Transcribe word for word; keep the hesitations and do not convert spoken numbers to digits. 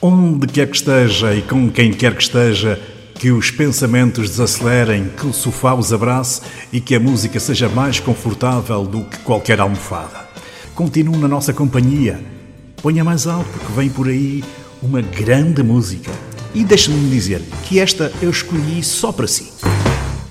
Onde quer que esteja e com quem quer que esteja, que os pensamentos desacelerem, que o sofá os abrace e que a música seja mais confortável do que qualquer almofada. Continue na nossa companhia. Ponha mais alto, que vem por aí uma grande música. E deixe-me dizer-lhe que esta eu escolhi só para si.